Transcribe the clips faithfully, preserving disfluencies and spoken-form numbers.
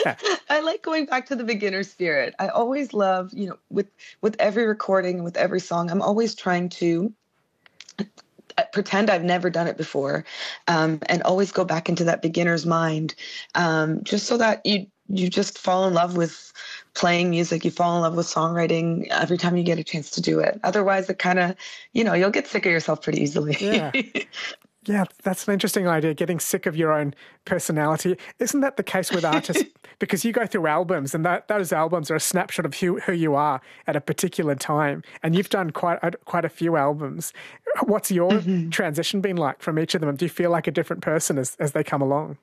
I like going back to the beginner spirit. I always love, you know, with with every recording and with every song, I'm always trying to pretend I've never done it before, um, and always go back into that beginner's mind, um, just so that you you just fall in love with playing music. You fall in love with songwriting every time you get a chance to do it. Otherwise, it kind of, you know, you'll get sick of yourself pretty easily. Yeah. Yeah, that's an interesting idea, getting sick of your own personality. Isn't that the case with artists? Because you go through albums, and that, those albums are a snapshot of who, who you are at a particular time. And you've done quite a, quite a few albums. What's your mm-hmm. transition been like from each of them? Do you feel like a different person as, as they come along?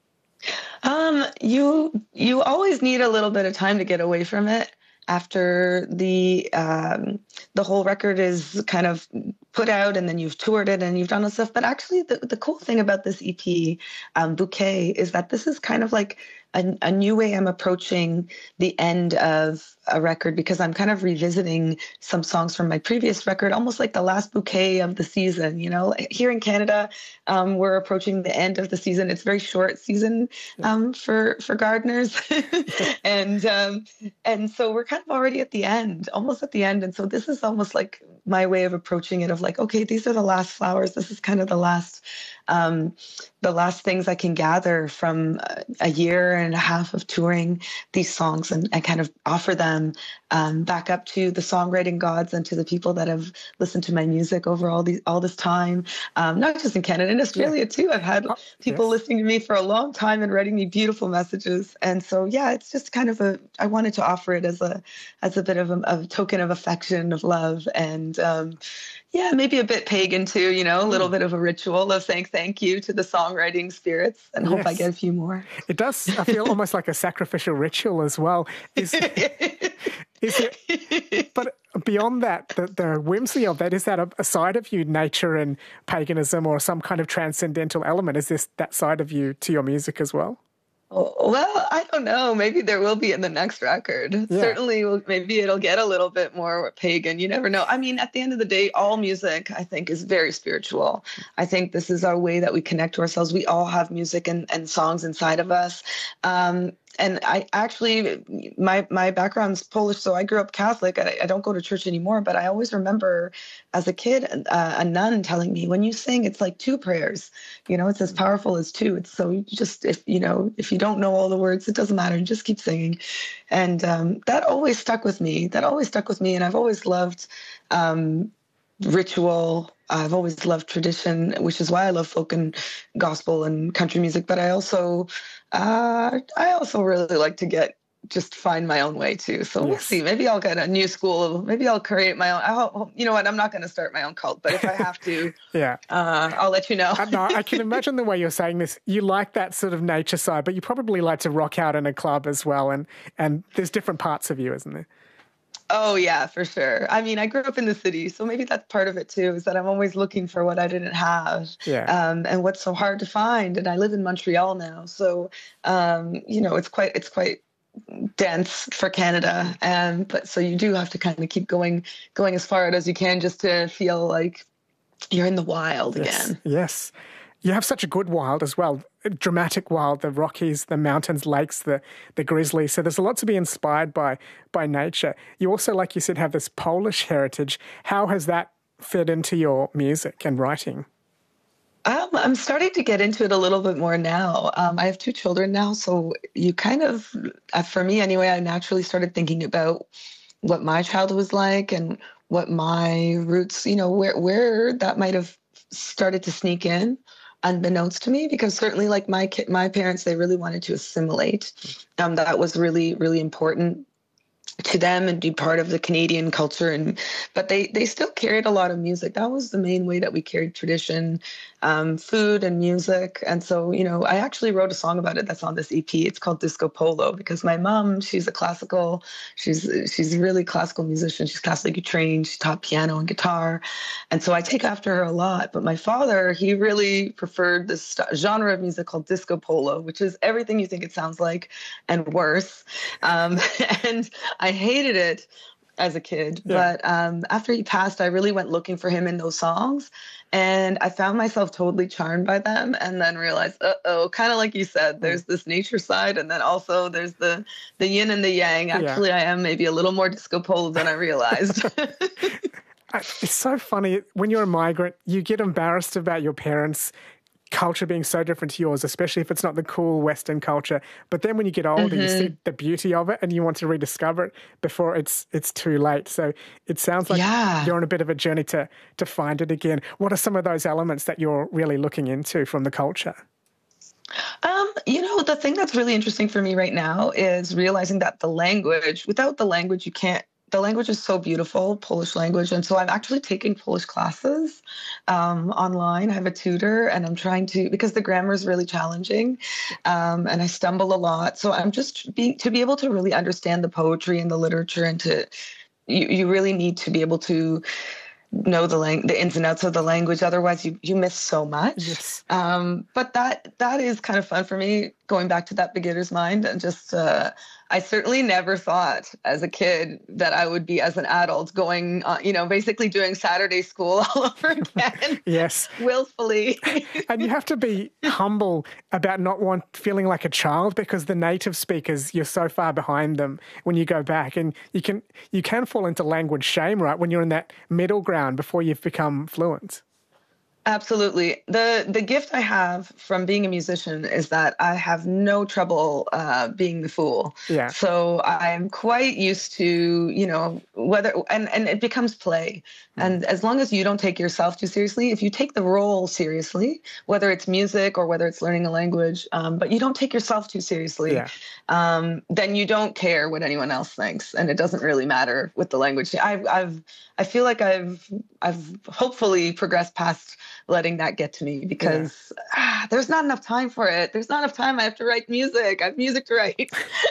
Um, you you always need a little bit of time to get away from it after the um, the whole record is kind of put out, and then you've toured it and you've done all stuff. But actually, the, the cool thing about this E P, um, Bouquet, is that this is kind of like a, a new way I'm approaching the end of a record, because I'm kind of revisiting some songs from my previous record, almost like the last bouquet of the season. You know, here in Canada, um, we're approaching the end of the season. It's a very short season um, for for gardeners, and um, and so we're kind of already at the end, almost at the end. And so this is almost like my way of approaching it, of like, okay, these are the last flowers. This is kind of the last. Um, the last things I can gather from a year and a half of touring these songs, and, and kind of offer them um, back up to the songwriting gods and to the people that have listened to my music over all these all this time. Um, not just in Canada, in Australia yeah. too. I've had oh, people yes. listening to me for a long time and writing me beautiful messages. And so, yeah, it's just kind of a. I wanted to offer it as a as a bit of a, a token of affection, of love, and um, yeah, maybe a bit pagan too. You know, a little mm. bit of a ritual of saying thank you to the songwriting spirits, and yes. hope I get a few more. It does. I feel almost like a sacrificial ritual as well. Is, is it? But beyond that, the, the whimsy of that, is that a, a side of you, nature and paganism, or some kind of transcendental element? Is this that side of you to your music as well? Well, I don't know. Maybe there will be in the next record. Yeah. Certainly, maybe it'll get a little bit more pagan. You never know. I mean, at the end of the day, all music, I think, is very spiritual. I think this is our way that we connect to ourselves. We all have music and, and songs inside of us. Um, and I actually, my my background's Polish, so I grew up Catholic. I, I don't go to church anymore, but I always remember as a kid, uh, a nun telling me, when you sing, it's like two prayers. You know, it's as powerful as two. It's so you just, if you know, if you don't know all the words, it doesn't matter. You just keep singing. And um, that always stuck with me. That always stuck with me. And I've always loved um, ritual. I've always loved tradition, which is why I love folk and gospel and country music. But I also, uh, I also really like to get just find my own way too. So yes. we'll see. Maybe I'll get a new school. Maybe I'll create my own. I hope, you know what? I'm not going to start my own cult, but if I have to, yeah, uh, I'll let you know. I, no, I can imagine the way you're saying this. You like that sort of nature side, but you probably like to rock out in a club as well. And and there's different parts of you, isn't there? Oh, yeah, for sure. I mean, I grew up in the city, so maybe that's part of it, too, is that I'm always looking for what I didn't have yeah. um, and what's so hard to find. And I live in Montreal now, so, um, you know, it's quite it's quite dense for Canada. And but so you do have to kind of keep going, going as far out as you can just to feel like you're in the wild yes. again. Yes. You have such a good wild as well, a dramatic wild, the Rockies, the mountains, lakes, the the grizzly. So there's a lot to be inspired by by nature. You also, like you said, have this Polish heritage. How has that fit into your music and writing? Um, I'm starting to get into it a little bit more now. Um, I have two children now, so you kind of, uh, for me anyway, I naturally started thinking about what my childhood was like and what my roots, you know, where where that might have started to sneak in, unbeknownst to me, because certainly like my kid, my parents, they really wanted to assimilate. Um, that was really, really important to them and be part of the Canadian culture. And but they they still carried a lot of music. That was the main way that we carried tradition, um, food and music. And so, you know, I actually wrote a song about it that's on this E P. It's called Disco Polo, because my mom, she's a classical, she's she's a really classical musician. She's classically trained. She taught piano and guitar. And so I take after her a lot. But my father, he really preferred this st- genre of music called Disco Polo, which is everything you think it sounds like and worse. Um, and I hated it as a kid. Yeah. But um, after he passed, I really went looking for him in those songs. And I found myself totally charmed by them, and then realized, uh-oh, kind of like you said, there's mm. this nature side, and then also there's the the yin and the yang. Actually, yeah. I am maybe a little more disco polo than I realized. It's so funny. When you're a migrant, you get embarrassed about your parents' culture being so different to yours, especially if it's not the cool Western culture. But then when you get older, mm-hmm. you see the beauty of it and you want to rediscover it before it's it's too late. So it sounds like yeah. you're on a bit of a journey to to find it again. What are some of those elements that you're really looking into from the culture? Um, you know, the thing that's really interesting for me right now is realizing that the language, without the language, you can't The language is so beautiful, Polish language. And so I'm actually taking Polish classes um, online. I have a tutor and I'm trying to, because the grammar is really challenging um, and I stumble a lot. So I'm just being, to be able to really understand the poetry and the literature and to, you, you really need to be able to know the lang- the ins and outs of the language. Otherwise you, you miss so much. Yes. Um, but that, that is kind of fun for me, going back to that beginner's mind and just, uh, I certainly never thought as a kid that I would be as an adult going, uh, you know, basically doing Saturday school all over again. Yes. Willfully. And you have to be humble about not want feeling like a child, because the native speakers, you're so far behind them when you go back, and you can you can fall into language shame, right, when you're in that middle ground before you've become fluent. Absolutely. The the gift I have from being a musician is that I have no trouble uh, being the fool. Yeah. So I'm quite used to, you know, whether, and, and it becomes play. Mm. And as long as you don't take yourself too seriously, if you take the role seriously, whether it's music or whether it's learning a language, um, but you don't take yourself too seriously, yeah. um, then you don't care what anyone else thinks. And it doesn't really matter with the language. I've, I've, I feel like I've, I've hopefully progressed past letting that get to me, because yeah. ah, there's not enough time for it. There's not enough time. I have to write music. I have music to write.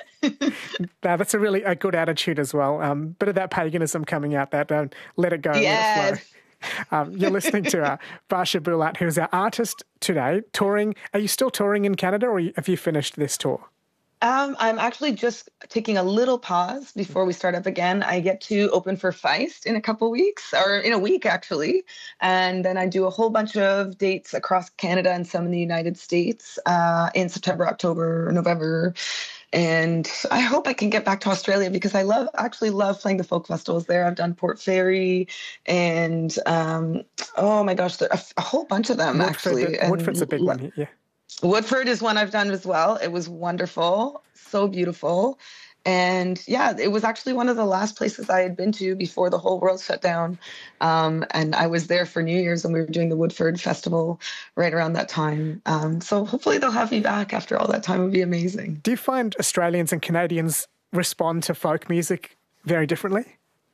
Now, that's a really a good attitude as well. Um, bit of that paganism coming out, that um, let it go. Yes. Let it flow. Um, you're listening to uh, Barsha Bulat, who's our artist today, touring. Are you still touring in Canada, or have you finished this tour? Um, I'm actually just taking a little pause before we start up again. I get to open for Feist in a couple weeks, or in a week actually. And then I do a whole bunch of dates across Canada and some in the United States uh, in September, October, November. And I hope I can get back to Australia, because I love, actually love playing the folk festivals there. I've done Port Fairy and, um, oh my gosh, a, a whole bunch of them Woodford, actually. The, Woodford's and, a big one, yeah. Woodford is one I've done as well. It was wonderful, so beautiful. And yeah, it was actually one of the last places I had been to before the whole world shut down. Um, and I was there for New Year's, and we were doing the Woodford Festival right around that time. Um, so hopefully they'll have me back after all that time. It would be amazing. Do you find Australians and Canadians respond to folk music very differently?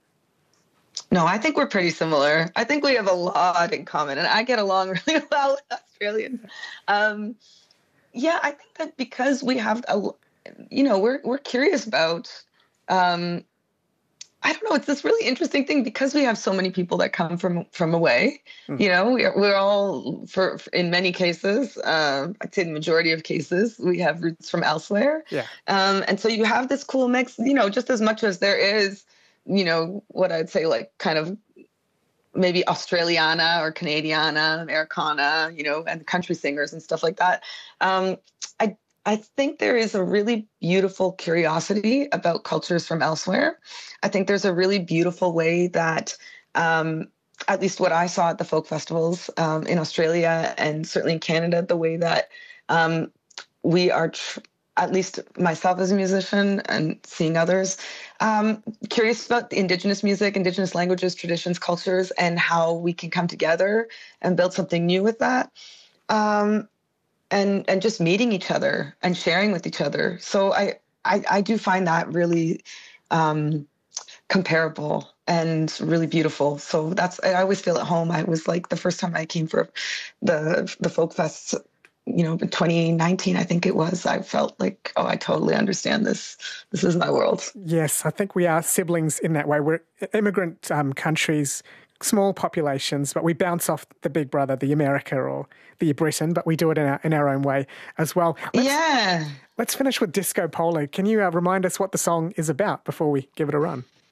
No, I think we're pretty similar. I think we have a lot in common, and I get along really well with Australians. Um, yeah, I think that because we have, a, you know, we're we're curious about. Um, I don't know. It's this really interesting thing, because we have so many people that come from from away. Mm. You know, we're we're all for, for in many cases. Um, I'd say the majority of cases we have roots from elsewhere. Yeah. Um, and so you have this cool mix. You know, just as much as there is, you know, what I'd say like kind of maybe Australiana or Canadiana, Americana, you know, and country singers and stuff like that. Um, I I think there is a really beautiful curiosity about cultures from elsewhere. I think there's a really beautiful way that, um, at least what I saw at the folk festivals um, in Australia and certainly in Canada, the way that um, we are tr- at least myself as a musician and seeing others, um, curious about Indigenous music, Indigenous languages, traditions, cultures, and how we can come together and build something new with that. Um, and and just meeting each other and sharing with each other. So I, I, I do find that really um, comparable and really beautiful. So that's, I always feel at home. I was like, the first time I came for the the folk fest, you know, in twenty nineteen, I think it was, I felt like, oh, I totally understand this. This is my world. Yes, I think we are siblings in that way. We're immigrant um, countries, small populations, but we bounce off the big brother, the America or the Britain, but we do it in our, in our own way as well. Let's, yeah. Let's finish with Disco Polo. Can you uh, remind us what the song is about before we give it a run?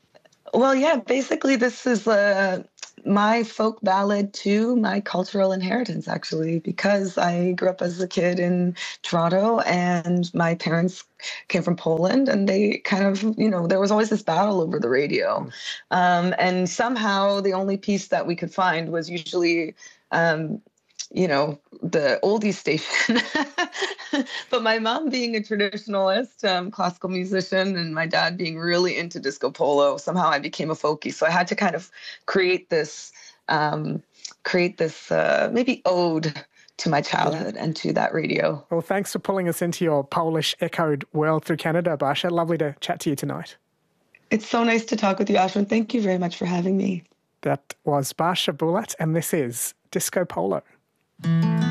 Well, yeah, basically, this is uh, my folk ballad to my cultural inheritance, actually, because I grew up as a kid in Toronto and my parents came from Poland and they kind of, you know, there was always this battle over the radio. Mm. Um, and somehow the only piece that we could find was usually. Um, you know, the oldie station. But my mom being a traditionalist, um, classical musician, and my dad being really into disco polo, somehow I became a folkie. So I had to kind of create this, um, create this uh, maybe ode to my childhood yeah. and to that radio. Well, thanks for pulling us into your Polish echoed world through Canada, Basia. Lovely to chat to you tonight. It's so nice to talk with you, Ashwin. Thank you very much for having me. That was Basia Bulat, and this is Disco Polo.